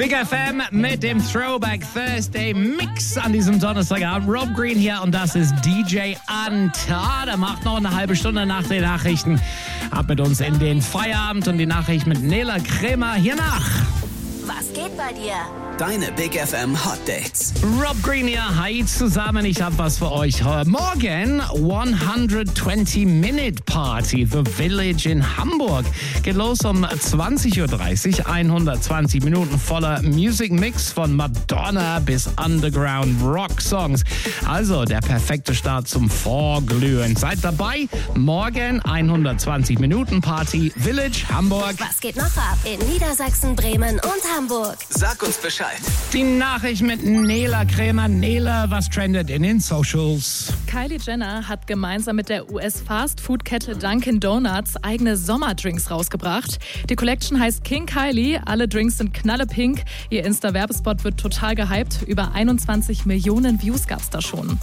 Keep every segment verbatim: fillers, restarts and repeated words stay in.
Big F M mit dem Throwback Thursday Mix an diesem Donnerstagabend. Rob Green hier und das ist D J Antar. Der macht noch eine halbe Stunde nach den Nachrichten. Ab mit uns in den Feierabend und die Nachricht mit Nela Krämer hier nach. Was geht bei dir? Deine Big F M Hot Dates. Rob Green hier, hi zusammen, ich hab was für euch. Morgen hundertzwanzig Minute Party, The Village in Hamburg. Geht los um zwanzig Uhr dreißig, hundertzwanzig Minuten voller Music Mix von Madonna bis Underground Rock Songs. Also der perfekte Start zum Vorglühen. Seid dabei, morgen hundertzwanzig Minuten Party, Village Hamburg. Was geht noch ab in Niedersachsen, Bremen und Hamburg? Sag uns Bescheid. Die Nachricht mit Nela Krämer. Nela, was trendet in den Socials? Kylie Jenner hat gemeinsam mit der U S-Fast-Food-Kette Dunkin' Donuts eigene Sommerdrinks rausgebracht. Die Collection heißt King Kylie. Alle Drinks sind knallepink. Ihr Insta-Werbespot wird total gehypt. Über einundzwanzig Millionen Views gab's da schon.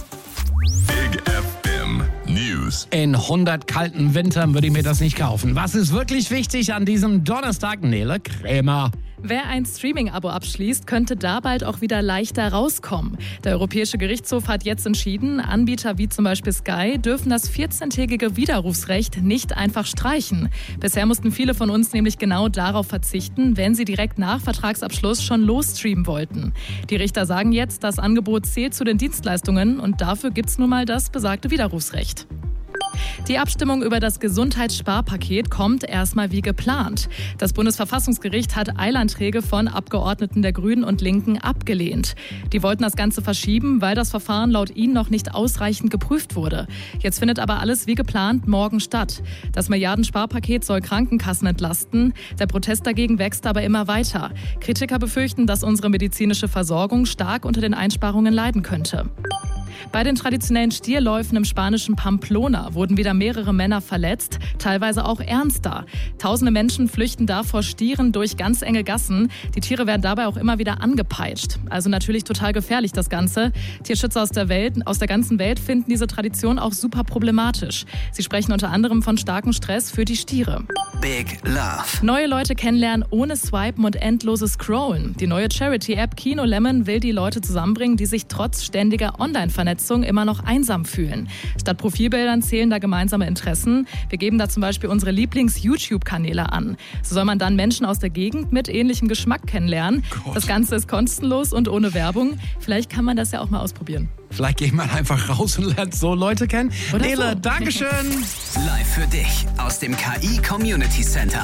Big F M News. In hundert kalten Wintern würde ich mir das nicht kaufen. Was ist wirklich wichtig an diesem Donnerstag? Nela Krämer. Wer ein Streaming-Abo abschließt, könnte da bald auch wieder leichter rauskommen. Der Europäische Gerichtshof hat jetzt entschieden, Anbieter wie zum Beispiel Sky dürfen das vierzehntägige Widerrufsrecht nicht einfach streichen. Bisher mussten viele von uns nämlich genau darauf verzichten, wenn sie direkt nach Vertragsabschluss schon losstreamen wollten. Die Richter sagen jetzt, das Angebot zählt zu den Dienstleistungen und dafür gibt's nun mal das besagte Widerrufsrecht. Die Abstimmung über das Gesundheitssparpaket kommt erstmal wie geplant. Das Bundesverfassungsgericht hat Eilanträge von Abgeordneten der Grünen und Linken abgelehnt. Die wollten das Ganze verschieben, weil das Verfahren laut ihnen noch nicht ausreichend geprüft wurde. Jetzt findet aber alles wie geplant morgen statt. Das Milliardensparpaket soll Krankenkassen entlasten. Der Protest dagegen wächst aber immer weiter. Kritiker befürchten, dass unsere medizinische Versorgung stark unter den Einsparungen leiden könnte. Bei den traditionellen Stierläufen im spanischen Pamplona wurden wieder mehrere Männer verletzt, teilweise auch ernster. Tausende Menschen flüchten da vor Stieren durch ganz enge Gassen. Die Tiere werden dabei auch immer wieder angepeitscht. Also natürlich total gefährlich das Ganze. Tierschützer aus der Welt, aus der ganzen Welt finden diese Tradition auch super problematisch. Sie sprechen unter anderem von starkem Stress für die Stiere. Big Love. Neue Leute kennenlernen ohne Swipen und endloses Scrollen. Die neue Charity-App Kino Lemon will die Leute zusammenbringen, die sich trotz ständiger Online-Vernetzung immer noch einsam fühlen. Statt Profilbildern zählen da gemeinsame Interessen. Wir geben da zum Beispiel unsere Lieblings-YouTube-Kanäle an. So soll man dann Menschen aus der Gegend mit ähnlichem Geschmack kennenlernen. Gott. Das Ganze ist kostenlos und ohne Werbung. Vielleicht kann man das ja auch mal ausprobieren. Vielleicht geht man einfach raus und lernt so Leute kennen. Oder Nela, so. Dankeschön. Live für dich aus dem K I Community Center.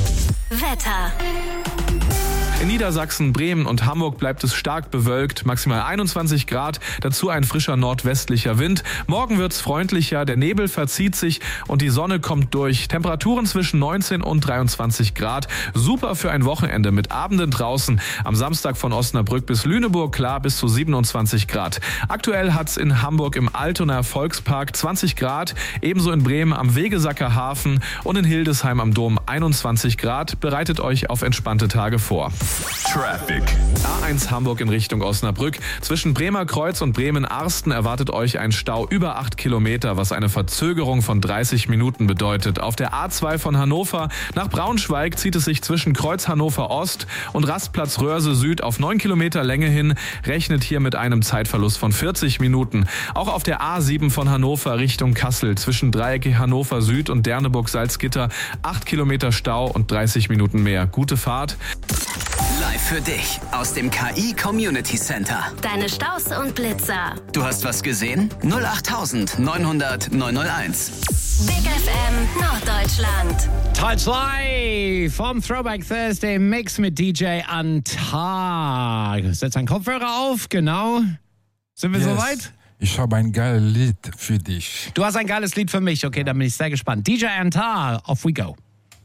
Wetter. In Niedersachsen, Bremen und Hamburg bleibt es stark bewölkt, maximal einundzwanzig Grad, dazu ein frischer nordwestlicher Wind. Morgen wird's freundlicher, der Nebel verzieht sich und die Sonne kommt durch. Temperaturen zwischen neunzehn und dreiundzwanzig Grad. Super für ein Wochenende mit Abenden draußen. Am Samstag von Osnabrück bis Lüneburg klar bis zu siebenundzwanzig Grad. Aktuell hat's in Hamburg im Altonaer Volkspark zwanzig Grad, ebenso in Bremen am Wegesacker Hafen und in Hildesheim am Dom einundzwanzig Grad. Bereitet euch auf entspannte Tage vor. Traffic. A eins Hamburg in Richtung Osnabrück. Zwischen Bremer Kreuz und Bremen-Arsten erwartet euch ein Stau über acht Kilometer, was eine Verzögerung von dreißig Minuten bedeutet. Auf der A zwei von Hannover nach Braunschweig zieht es sich zwischen Kreuz Hannover Ost und Rastplatz Röhrse Süd auf neun Kilometer Länge hin. Rechnet hier mit einem Zeitverlust von vierzig Minuten. Auch auf der A sieben von Hannover Richtung Kassel zwischen Dreiecke Hannover Süd und Derneburg-Salzgitter acht Kilometer Stau und dreißig Minuten mehr. Gute Fahrt. Live für dich aus dem K I Community Center. Deine Staus und Blitzer. Du hast was gesehen? null acht neunhundert neunhunderteins. Big F M Norddeutschland. Teil zwei vom Throwback Thursday Mix mit D J Antar. Setz deinen Kopfhörer auf, genau. Sind wir Yes. soweit? Ich habe ein geiles Lied für dich. Du hast ein geiles Lied für mich. Okay, dann bin ich sehr gespannt. D J Antar, off we go.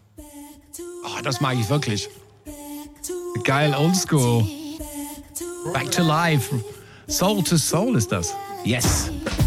Oh, das mag ich wirklich. Geil, oldschool. Back to life. Soul to soul ist das. Yes.